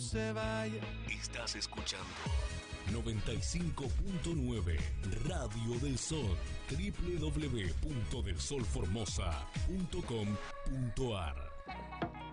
se vaya. Estás escuchando 95.9 Radio del Sol, www.delsolformosa.com.ar.